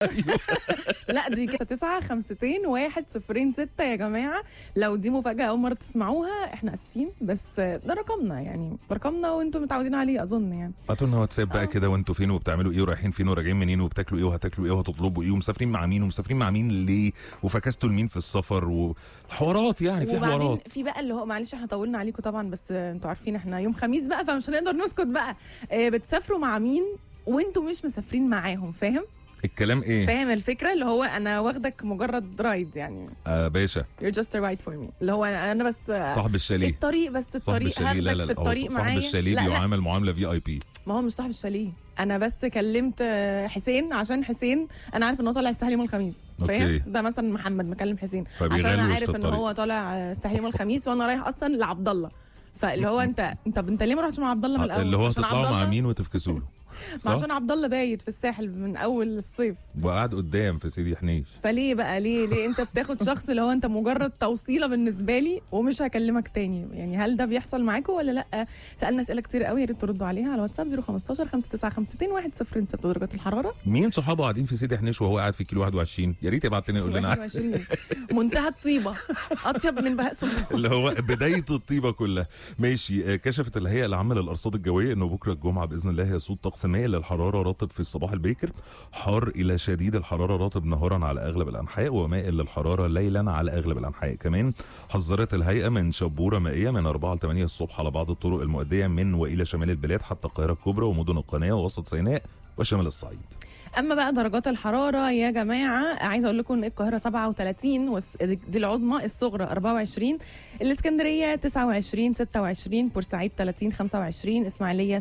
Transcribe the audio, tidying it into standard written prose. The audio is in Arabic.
لا دي كده 952-106 يا جماعه. لو دي مفاجاه اول مره تسمعوها احنا اسفين، بس ده رقمنا، يعني رقمنا وانتم متعودين عليه اظن يعني. بعتوا لنا واتساب بقى كده، وانتوا فين وبتعملوا ايه ورايحين فين وراجعين منين وبتاكلوا ايه وهتاكلوا ايه وهتطلبوا ايه ومسافرين مع مين ومسافرين مع مين ليه وفكستوا لمين في السفر وحوارات، يعني في وبعدين حوارات. في بقى اللي هو معلش احنا طولنا عليكم طبعا، بس انتوا عارفين احنا يوم خميس بقى فمش هنقدر نسكت بقى. بتسافروا مع مين وانتوا مش مسافرين معاهم؟ فاهم الكلام ايه؟ فاهم الفكره، اللي هو انا واخدك مجرد رايد يعني. باشا you're just a ride for me، اللي هو انا بس صاحب الشاليه، الطريق، بس الطريق الشاليه. لا هاخدك لا في لا، الطريق معايا. صاحب الشاليه بيعامل معامله VIP. ما هو مش صاحب الشاليه، انا بس كلمت حسين عشان حسين انا عارف ان هو طالع الساحل يوم الخميس، فاهم؟ ده مثلا محمد مكلم حسين عشان انا عارف ان هو طالع الساحل يوم الخميس وانا رايح اصلا لعبد الله، فاللي هو انت ليه ما رحتش مع عبد الله من الاول؟ اللي هو تطلعوا مع مين وتفكسوا له. ما عشان عبد الله بايت في الساحل من اول الصيف وقاعد قدام في سيدي حنيش، فليه بقى ليه انت بتاخد شخص اللي هو انت مجرد توصيله بالنسبه لي ومش هكلمك تاني؟ يعني هل ده بيحصل معاكم ولا لا؟ سالنا اسئله كتير قوي، يا ريت تردوا عليها على واتساب 015-5952-106 درجات الحراره. مين صحابه قاعدين في سيدي حنيش وهو قاعد في كيلو 21؟ يا ريت يبعت لنا يقول لنا 21 منتهى الطيبه، اطيب من بهاء سلطان اللي هو بدايه الطيبه كلها. ماشي. كشفت الهيئه العامه للارصاد الجويه انه بكره الجمعه باذن الله هيسود طقس مائل للحراره رطب في الصباح الباكر، حار الى شديد الحراره رطب نهارا على اغلب الانحاء، ومائل للحراره ليلا على اغلب الانحاء. كمان حذرت الهيئه من شبوره مائيه من 4 ل 8 الصبح على بعض الطرق المؤديه من والى شمال البلاد حتى القاهره الكبرى ومدن القناه ووسط سيناء وشمال الصعيد. اما بقى درجات الحراره يا جماعه، عايزه اقول لكم ان القاهره 37 دي العظمى، الصغرى 24، الاسكندريه 29 26، بورسعيد 30 25، اسماعيليه